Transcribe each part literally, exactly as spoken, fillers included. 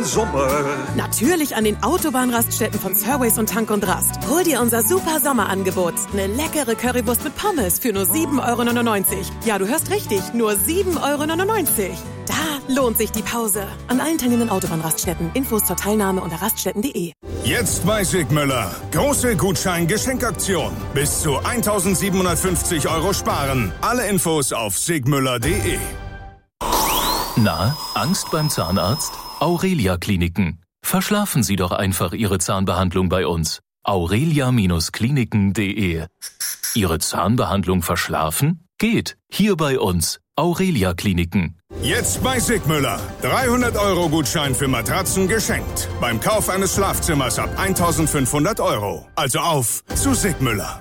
Sommer? Natürlich an den Autobahnraststätten von Surways und Tank und Rast. Hol dir unser super Sommerangebot. Eine leckere Currywurst mit Pommes für nur sieben Euro neunundneunzig. Ja, du hörst richtig, nur sieben Euro neunundneunzig. Da lohnt sich die Pause. An allen teilnehmenden Autobahnraststätten. Infos zur Teilnahme unter raststätten punkt de. Jetzt bei Sigmüller. Große Gutschein-Geschenkaktion. Bis zu eintausendsiebenhundertfünfzig Euro sparen. Alle Infos auf sigmüller punkt de. Na, Angst beim Zahnarzt? Aurelia Kliniken. Verschlafen Sie doch einfach Ihre Zahnbehandlung bei uns. aurelia Kliniken punkt de. Ihre Zahnbehandlung verschlafen? Geht. Hier bei uns. Aurelia Kliniken. Jetzt bei Sigmüller. dreihundert Euro Gutschein für Matratzen geschenkt. Beim Kauf eines Schlafzimmers ab eintausendfünfhundert Euro. Also auf zu Sigmüller.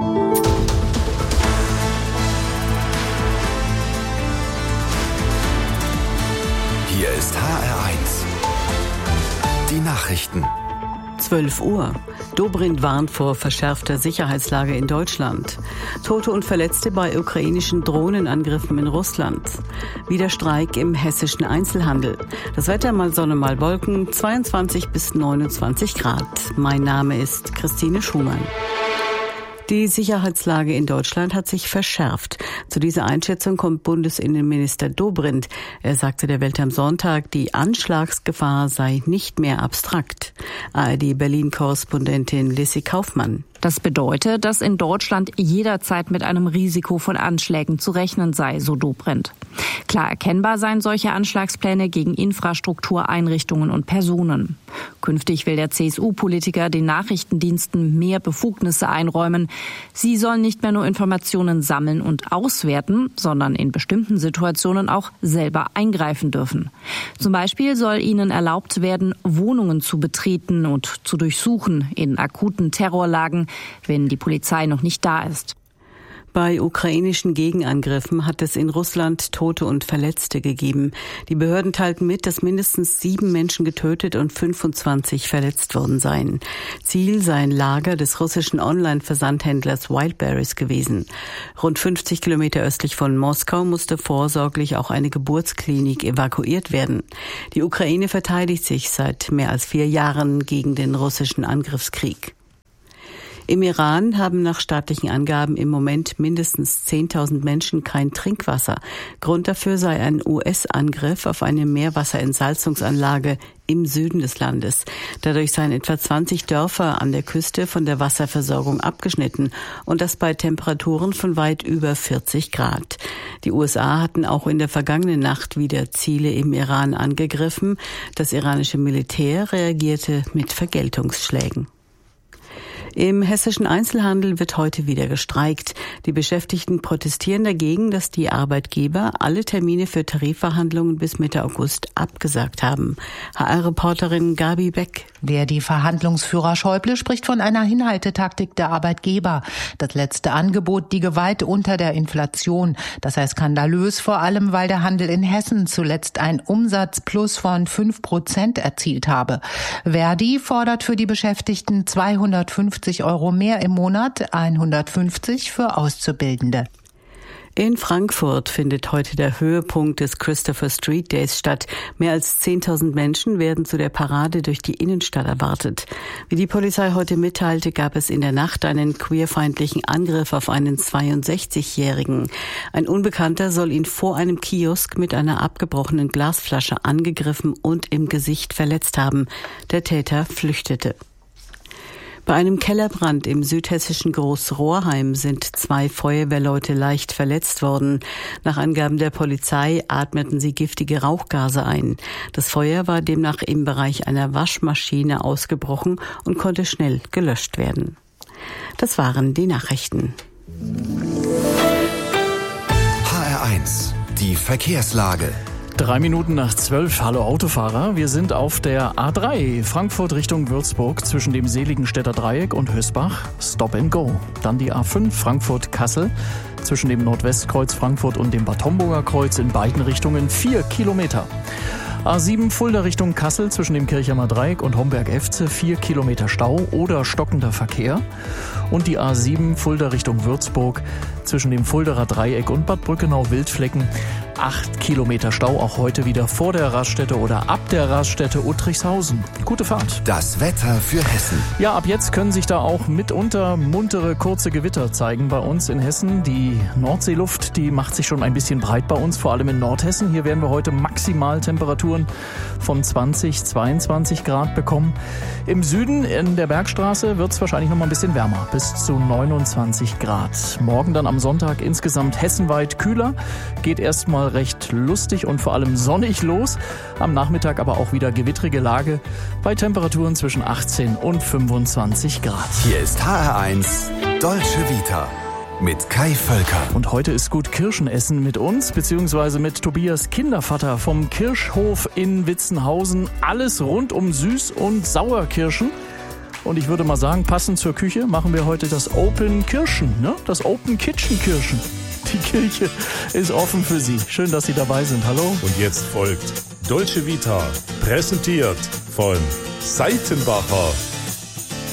Hier ist H R eins. Die Nachrichten. zwölf Uhr. Dobrindt warnt vor verschärfter Sicherheitslage in Deutschland. Tote und Verletzte bei ukrainischen Drohnenangriffen in Russland. Wieder Streik im hessischen Einzelhandel. Das Wetter mal Sonne, mal Wolken, zweiundzwanzig bis neunundzwanzig Grad. Mein Name ist Christine Schumann. Die Sicherheitslage in Deutschland hat sich verschärft. Zu dieser Einschätzung kommt Bundesinnenminister Dobrindt. Er sagte der Welt am Sonntag, die Anschlagsgefahr sei nicht mehr abstrakt. A R D-Berlin-Korrespondentin Lissy Kaufmann. Das bedeutet, dass in Deutschland jederzeit mit einem Risiko von Anschlägen zu rechnen sei, so Dobrindt. Klar erkennbar seien solche Anschlagspläne gegen Infrastruktur, Einrichtungen und Personen. Künftig will der C S U-Politiker den Nachrichtendiensten mehr Befugnisse einräumen. Sie sollen nicht mehr nur Informationen sammeln und auswerten, sondern in bestimmten Situationen auch selber eingreifen dürfen. Zum Beispiel soll ihnen erlaubt werden, Wohnungen zu betreten und zu durchsuchen in akuten Terrorlagen, wenn die Polizei noch nicht da ist. Bei ukrainischen Gegenangriffen hat es in Russland Tote und Verletzte gegeben. Die Behörden teilten mit, dass mindestens sieben Menschen getötet und fünfundzwanzig verletzt worden seien. Ziel sei ein Lager des russischen Online-Versandhändlers Wildberries gewesen. Rund fünfzig Kilometer östlich von Moskau musste vorsorglich auch eine Geburtsklinik evakuiert werden. Die Ukraine verteidigt sich seit mehr als vier Jahren gegen den russischen Angriffskrieg. Im Iran haben nach staatlichen Angaben im Moment mindestens zehntausend Menschen kein Trinkwasser. Grund dafür sei ein U S-Angriff auf eine Meerwasserentsalzungsanlage im Süden des Landes. Dadurch seien etwa zwanzig Dörfer an der Küste von der Wasserversorgung abgeschnitten und das bei Temperaturen von weit über vierzig Grad. Die U S A hatten auch in der vergangenen Nacht wieder Ziele im Iran angegriffen. Das iranische Militär reagierte mit Vergeltungsschlägen. Im hessischen Einzelhandel wird heute wieder gestreikt. Die Beschäftigten protestieren dagegen, dass die Arbeitgeber alle Termine für Tarifverhandlungen bis Mitte August abgesagt haben. H R-Reporterin Gabi Beck. Der die Verhandlungsführer Schäuble spricht von einer Hinhaltetaktik der Arbeitgeber. Das letzte Angebot liege weit unter der Inflation. Das sei skandalös, vor allem weil der Handel in Hessen zuletzt ein Umsatzplus von fünf Prozent erzielt habe. Verdi fordert für die Beschäftigten zweihundertfünfzig Euro mehr im Monat, hundertfünfzig für Auszubildende. In Frankfurt findet heute der Höhepunkt des Christopher Street Days statt. Mehr als zehntausend Menschen werden zu der Parade durch die Innenstadt erwartet. Wie die Polizei heute mitteilte, gab es in der Nacht einen queerfeindlichen Angriff auf einen zweiundsechzigjährigen. Ein Unbekannter soll ihn vor einem Kiosk mit einer abgebrochenen Glasflasche angegriffen und im Gesicht verletzt haben. Der Täter flüchtete. Bei einem Kellerbrand im südhessischen Großrohrheim sind zwei Feuerwehrleute leicht verletzt worden. Nach Angaben der Polizei atmeten sie giftige Rauchgase ein. Das Feuer war demnach im Bereich einer Waschmaschine ausgebrochen und konnte schnell gelöscht werden. Das waren die Nachrichten. H R eins, die Verkehrslage. Drei Minuten nach zwölf. Hallo Autofahrer. Wir sind auf der A drei Frankfurt Richtung Würzburg zwischen dem Seligenstädter Dreieck und Hösbach. Stop and go. Dann die A fünf Frankfurt-Kassel zwischen dem Nordwestkreuz Frankfurt und dem Bad Homburger Kreuz in beiden Richtungen vier Kilometer. A sieben Fulda Richtung Kassel zwischen dem Kirchheimer Dreieck und Homberg-Efze vier Kilometer Stau oder stockender Verkehr. Und die A sieben Fulda Richtung Würzburg zwischen dem Fulderer Dreieck und Bad Brückenau-Wildflecken. acht Kilometer Stau, auch heute wieder vor der Raststätte oder ab der Raststätte Uttrichshausen. Gute Fahrt. Das Wetter für Hessen. Ja, ab jetzt können sich da auch mitunter muntere, kurze Gewitter zeigen bei uns in Hessen. Die Nordseeluft, die macht sich schon ein bisschen breit bei uns, vor allem in Nordhessen. Hier werden wir heute maximal Temperaturen von zwanzig, zweiundzwanzig Grad bekommen. Im Süden in der Bergstraße wird es wahrscheinlich noch mal ein bisschen wärmer, bis zu neunundzwanzig Grad. Morgen dann am Sonntag insgesamt hessenweit kühler. Geht erstmal recht lustig und vor allem sonnig los. Am Nachmittag aber auch wieder gewittrige Lage bei Temperaturen zwischen achtzehn und fünfundzwanzig Grad. Hier ist H R eins Dolce Vita mit Kai Völker. Und heute ist gut Kirschen essen mit uns, beziehungsweise mit Tobias Kindervater vom Kirschhof in Witzenhausen. Alles rund um Süß- und Sauerkirschen. Und ich würde mal sagen, passend zur Küche machen wir heute das Open Kirschen, ne? Das Open Kitchen Kirschen. Die Kirche ist offen für Sie. Schön, dass Sie dabei sind. Hallo. Und jetzt folgt Dolce Vita, präsentiert von Seitenbacher.